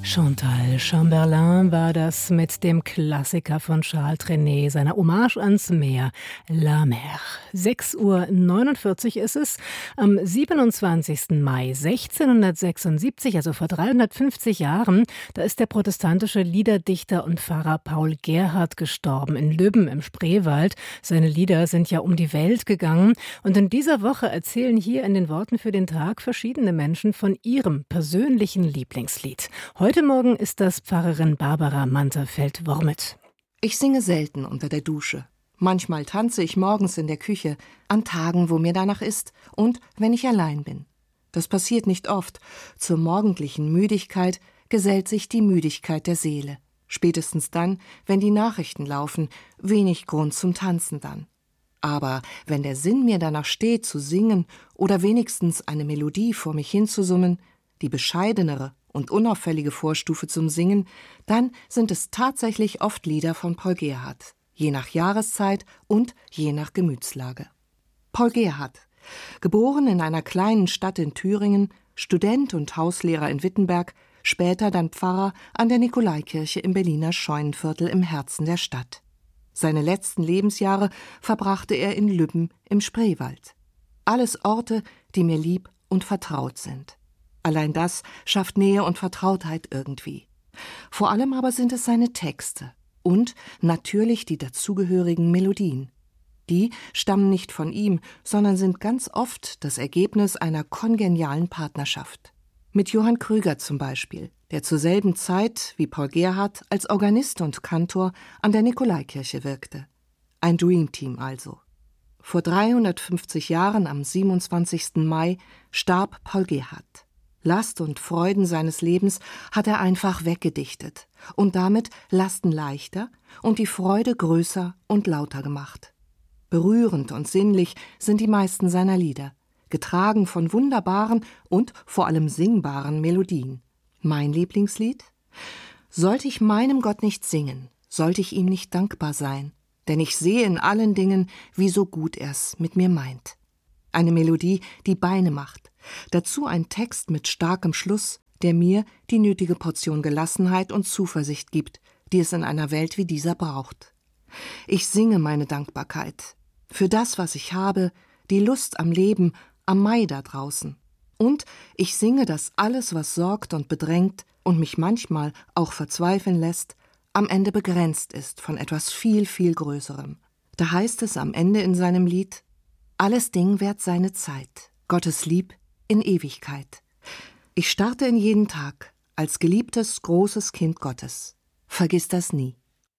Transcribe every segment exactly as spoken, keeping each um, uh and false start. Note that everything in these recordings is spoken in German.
Chantal Chamberlain war das mit dem Klassiker von Charles Trenet, seiner Hommage ans Meer, La Mer. sechs Uhr neunundvierzig ist es. Am siebenundzwanzigsten Mai sechzehnhundertsechsundsiebzig, also vor dreihundertfünfzig Jahren, da ist der protestantische Liederdichter und Pfarrer Paul Gerhardt gestorben, in Lübben im Spreewald. Seine Lieder sind ja um die Welt gegangen. Und in dieser Woche erzählen hier in den Worten für den Tag verschiedene Menschen von ihrem persönlichen Lieblingslied. Heute Morgen ist das Pfarrerin Barbara Manterfeld-Wormet. Ich singe selten unter der Dusche. Manchmal tanze ich morgens in der Küche, an Tagen, wo mir danach ist und wenn ich allein bin. Das passiert nicht oft. Zur morgendlichen Müdigkeit gesellt sich die Müdigkeit der Seele. Spätestens dann, wenn die Nachrichten laufen, wenig Grund zum Tanzen dann. Aber wenn der Sinn mir danach steht, zu singen oder wenigstens eine Melodie vor mich hinzusummen, die bescheidenere und unauffällige Vorstufe zum Singen, dann sind es tatsächlich oft Lieder von Paul Gerhardt, je nach Jahreszeit und je nach Gemütslage. Paul Gerhardt, geboren in einer kleinen Stadt in Thüringen, Student und Hauslehrer in Wittenberg, später dann Pfarrer an der Nikolaikirche im Berliner Scheunenviertel im Herzen der Stadt. Seine letzten Lebensjahre verbrachte er in Lübben im Spreewald. Alles Orte, die mir lieb und vertraut sind. Allein das schafft Nähe und Vertrautheit irgendwie. Vor allem aber sind es seine Texte und natürlich die dazugehörigen Melodien. Die stammen nicht von ihm, sondern sind ganz oft das Ergebnis einer kongenialen Partnerschaft. Mit Johann Krüger zum Beispiel, der zur selben Zeit wie Paul Gerhardt als Organist und Kantor an der Nikolaikirche wirkte. Ein Dreamteam also. Vor dreihundertfünfzig Jahren, am siebenundzwanzigsten Mai, starb Paul Gerhardt. Last und Freuden seines Lebens hat er einfach weggedichtet und damit Lasten leichter und die Freude größer und lauter gemacht. Berührend und sinnlich sind die meisten seiner Lieder, getragen von wunderbaren und vor allem singbaren Melodien. Mein Lieblingslied? Sollte ich meinem Gott nicht singen, sollte ich ihm nicht dankbar sein, denn ich sehe in allen Dingen, wie so gut er's mit mir meint. Eine Melodie, die Beine macht. Dazu ein Text mit starkem Schluss, der mir die nötige Portion Gelassenheit und Zuversicht gibt, die es in einer Welt wie dieser braucht. Ich singe meine Dankbarkeit für das, was ich habe, die Lust am Leben, am Mai da draußen. Und ich singe, dass alles, was sorgt und bedrängt und mich manchmal auch verzweifeln lässt, am Ende begrenzt ist von etwas viel, viel Größerem. Da heißt es am Ende in seinem Lied: Alles Ding währt seine Zeit, Gottes Lieb in Ewigkeit. Ich starte in jeden Tag als geliebtes, großes Kind Gottes. Vergiss das nie.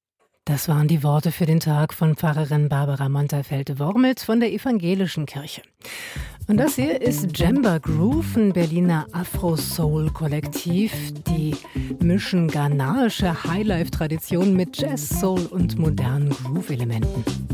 Das waren die Worte für den Tag von Pfarrerin Barbara Manterfeld-Wormet von der Evangelischen Kirche. Und das hier ist Jamba Groove, ein Berliner Afro-Soul-Kollektiv. Die mischen ghanaische Highlife-Tradition mit Jazz, Soul und modernen Groove-Elementen.